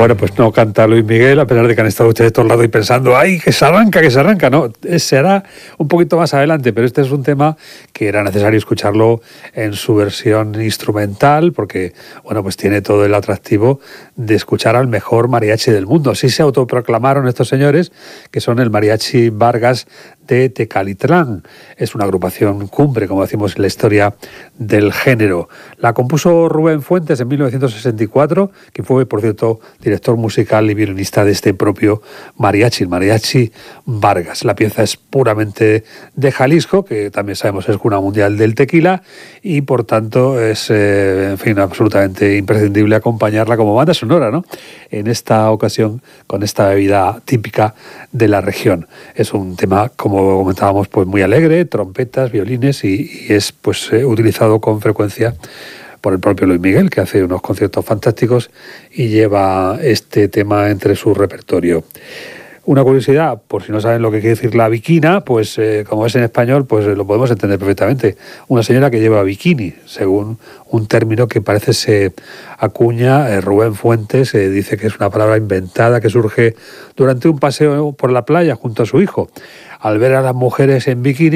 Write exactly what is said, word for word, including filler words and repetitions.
Bueno, pues no canta Luis Miguel, a pesar de que han estado ustedes todo el rato y pensando, ¡ay, que se arranca, que se arranca! No, será un poquito más adelante, pero este es un tema que era necesario escucharlo en su versión instrumental, porque, bueno, pues tiene todo el atractivo de escuchar al mejor mariachi del mundo. Así se autoproclamaron estos señores, que son el Mariachi Vargas de Tecalitlán. Es una agrupación cumbre, como decimos en la historia del género. La compuso Rubén Fuentes en mil novecientos sesenta y cuatro, que fue, por cierto, director musical y violinista de este propio mariachi, el Mariachi Vargas. La pieza es puramente de Jalisco, que también sabemos es cuna mundial del tequila, y por tanto es, eh, en fin, absolutamente imprescindible acompañarla como banda sonora, ¿no? En esta ocasión, con esta bebida típica de la región. Es un tema, como comentábamos, pues muy alegre, trompetas, violines, y, y es pues eh, utilizado con frecuencia por el propio Luis Miguel, que hace unos conciertos fantásticos y lleva este tema entre su repertorio. Una curiosidad, por si no saben lo que quiere decir la biquina, pues eh, como es en español, pues eh, lo podemos entender perfectamente. Una señora que lleva bikini, según un término que parece se acuña eh, Rubén Fuentes, eh, dice que es una palabra inventada que surge durante un paseo por la playa junto a su hijo. Al ver a las mujeres en bikini,